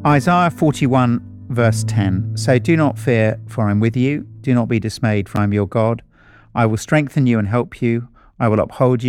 Isaiah 41 verse 10. So do not fear, for I am with you. Do not be dismayed, for I am your God. I will strengthen you and help you. I will uphold you